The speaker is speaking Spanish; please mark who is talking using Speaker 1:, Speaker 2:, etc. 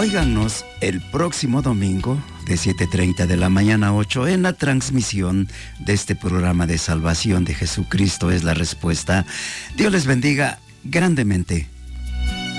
Speaker 1: Óiganos el próximo domingo de 7:30 de la mañana a 8 en la transmisión de este programa de salvación de Jesucristo es la respuesta. Dios les bendiga grandemente.